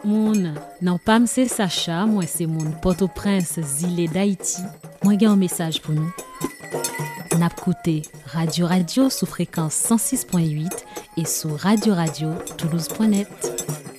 Moun, nan pam se Sacha, moi c'est moun Port-au-Prince, zile d'Haïti. Moi gen un message pour nous. N'a écouté Radio sous fréquence 106.8 et sur Radio Toulouse.net.